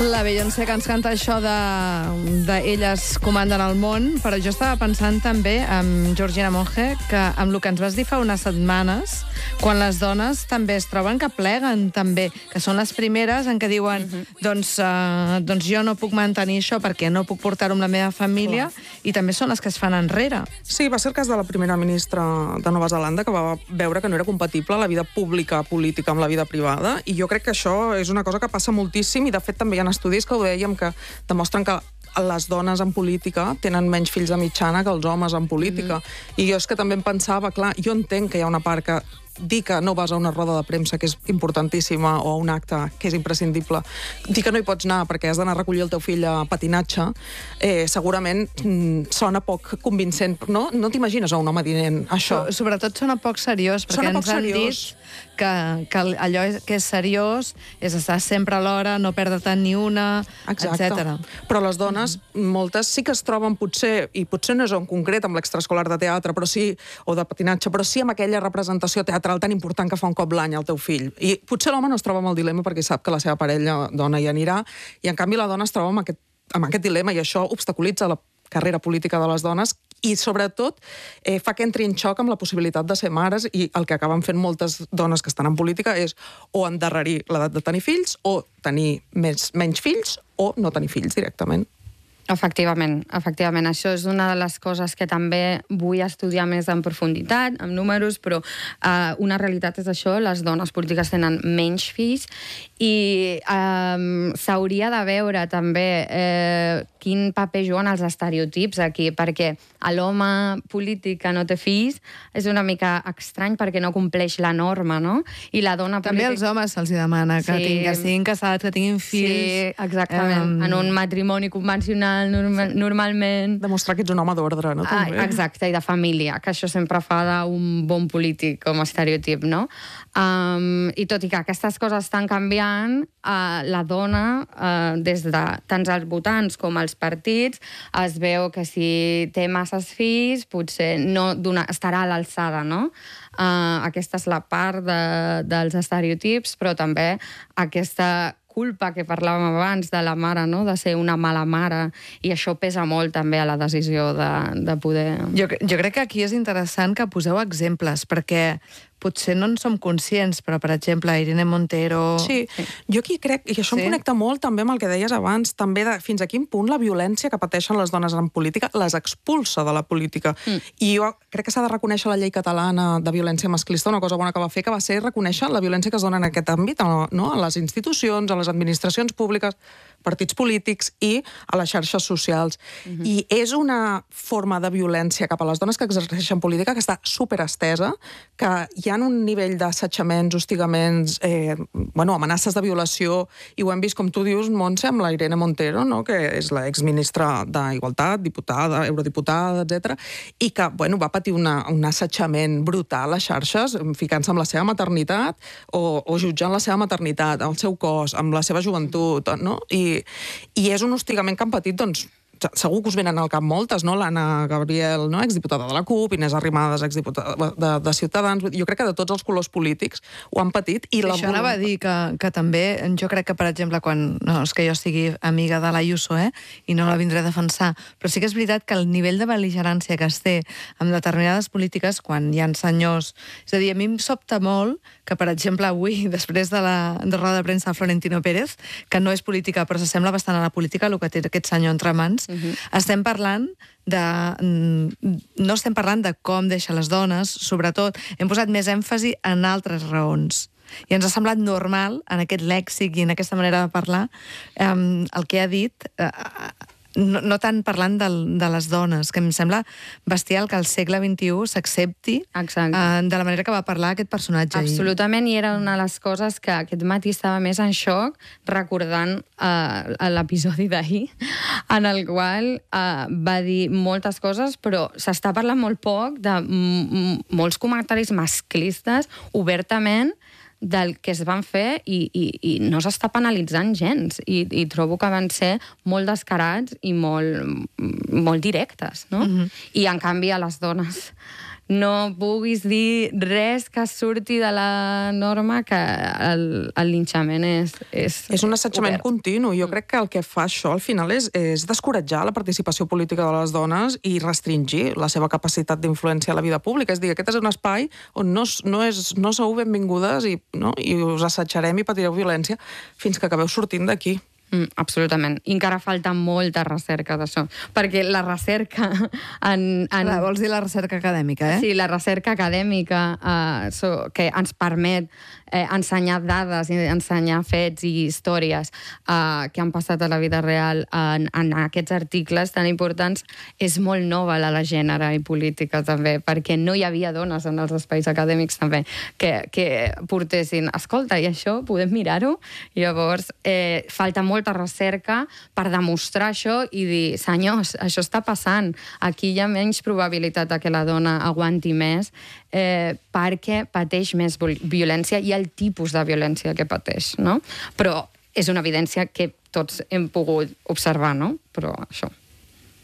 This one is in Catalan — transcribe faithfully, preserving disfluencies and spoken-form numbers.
La Beyoncé que ens canta això de, de elles comanden el món, però jo estava pensant també amb Georgina Monge que amb el que ens vas dir fa unes setmanes, quan les dones també es troben que pleguen també, que són les primeres en què diuen uh-huh. doncs, uh, doncs jo no puc mantenir això perquè no puc portar-ho amb la meva família. Clar. I també són les que es fan enrere. Sí, va ser el cas de la primera ministra de Nova Zelanda, que va veure que no era compatible la vida pública política amb la vida privada, i jo crec que això és una cosa que passa moltíssim, i de fet també hi ha estudis que ho dèiem, que demostren que les dones en política tenen menys fills de mitjana que els homes en política. Mm. I jo és que també em pensava, clar, jo entenc que hi ha una part que dir que no vas a una roda de premsa, que és importantíssima, o a un acte, que és imprescindible, dir que no hi pots anar perquè has d'anar a recollir el teu fill a patinatge, eh, segurament mm, sona poc convincent. No, no t'imagines a un home dient això. So, sobretot sona poc seriós, perquè sona ens poc han seriós. dit que, que allò que és seriós és estar sempre a l'hora, no perdre-te'n ni una, etcètera. Però les dones, mm-hmm. moltes sí que es troben potser, i potser no és en concret amb l'extraescolar de teatre, però sí, o de patinatge, però sí amb aquella representació teatral tan important que fa un cop l'any al teu fill. I potser l'home no es troba amb el dilema perquè sap que la seva parella dona hi anirà, i en canvi la dona es troba amb aquest, amb aquest dilema, i això obstaculitza la carrera política de les dones i, sobretot, eh, fa que entri en xoc amb la possibilitat de ser mares, i el que acaben fent moltes dones que estan en política és o endarrerir l'edat de tenir fills, o tenir més, menys fills, o no tenir fills directament. Efectivament, efectivament. Això és una de les coses que també vull estudiar més en profunditat, amb números, però eh, una realitat és això, les dones polítiques tenen menys fills, i eh, s'hauria de veure també eh, quin paper juguen els estereotips aquí, perquè l'home polític que no té fills és una mica estrany perquè no compleix la norma, no? I la dona també polític... als homes se'ls demana que, sí. tinguin, que estiguin casats, que tinguin fills... Sí, exactament. Um... En un matrimoni convencional, normal, normalment... Demostrar que ets un home d'ordre, no? Ah, exacte, i de família, que això sempre fa d'un bon polític com a estereotip, no? Um, I tot i que aquestes coses estan canviant, uh, la dona, uh, des de tant els votants com els partits, es veu que si té masses fills, potser no dona, estarà a l'alçada, no? Uh, aquesta és la part de, dels estereotips, però també aquesta culpa que parlàvem abans de la mare, no? De ser una mala mare, i això pesa molt també a la decisió de, de poder... Jo, jo crec que aquí és interessant que poseu exemples, perquè potser no en som conscients, però, per exemple, Irene Montero... Sí, sí. Jo aquí crec, i això sí? em connecta molt també amb el que deies abans, també de fins a quin punt la violència que pateixen les dones en política les expulsa de la política. Mm. I jo crec que s'ha de reconèixer la llei catalana de violència masclista, una cosa bona que va fer, que va ser reconèixer la violència que es dona en aquest àmbit, no? A les institucions, a les administracions públiques, partits polítics i a les xarxes socials. Mm-hmm. I és una forma de violència cap a les dones que exerceixen política que està superestesa, que hi ha un nivell d'assetjaments, hostigaments, eh, bueno, amenaces de violació, i ho hem vist, com tu dius, Montse, amb la Irene Montero, no? Que és l'exministra d'Igualtat, diputada, eurodiputada, etcètera, i que, bueno, va patir una, un assetjament brutal a les xarxes, ficant-se amb la seva maternitat o, o jutjant la seva maternitat, el seu cos, amb la seva joventut, no? I, i és un hostigament que han patit, doncs, segur que us venen al cap moltes, no? L'Anna Gabriel, no? Exdiputada de la CUP, Inés Arrimadas, exdiputada de, de Ciutadans. Jo crec que de tots els colors polítics ho han patit. I la Això anava a dir que, que també, jo crec que, per exemple, quan... No és que jo sigui amiga de l'Ayuso, eh? I no la vindré a defensar, però sí que és veritat que el nivell de bel·ligerància que es té amb determinades polítiques, quan hi ha senyors... És a dir, a mi em sobta molt que, per exemple, avui, després de la de roda de premsa de Florentino Pérez, que no és política, però s'assembla bastant a la política, el que té aquest senyor entre mans, Uh-huh. estem parlant de... No estem parlant de com deixa les dones, sobretot hem posat més èmfasi en altres raons. I ens ha semblat normal, en aquest lèxic i en aquesta manera de parlar, eh, el que ha dit... Eh, No, no tant parlant de, de les dones, que em sembla bestial que al segle vint-i-u s'accepti uh, de la manera que va parlar aquest personatge. Absolutament, i era una de les coses que aquest matí estava més en xoc, recordant uh, l'episodi d'ahir, en el qual uh, va dir moltes coses, però s'està parlant molt poc de m molts comentaris masclistes obertament del que es van fer, i, i, i no s'està penalitzant gens, i, i trobo que van ser molt descarats i molt, molt directes, no? Mm-hmm. I en canvi a les dones no puguis dir res que surti de la norma, que el, el linxament és, és... És un assetjament obert. continu. Jo crec que el que fa això, al final, és, és descoratjar la participació política de les dones i restringir la seva capacitat d'influència a la vida pública. És a dir, aquest és un espai on no, no, és, no sou benvingudes i, no? I us assetjarem i patireu violència fins que acabeu sortint d'aquí. Mm, absolutament. I encara falta molta recerca d'això. Perquè la recerca... En, en... Clar, vols dir la recerca acadèmica, eh? Sí, la recerca acadèmica eh, so, que ens permet eh, ensenyar dades, ensenyar fets i històries eh, que han passat a la vida real en, en aquests articles tan importants, és molt nova la de gènere i política també, perquè no hi havia dones en els espais acadèmics també que, que portessin, escolta, i això podem mirar-ho? Llavors, eh, falta molta recerca per demostrar això i dir, senyors, això està passant, aquí hi ha menys probabilitat que la dona aguanti més eh, perquè pateix més violència i el tipus de violència que pateix, no? Però és una evidència que tots hem pogut observar, no? Però això...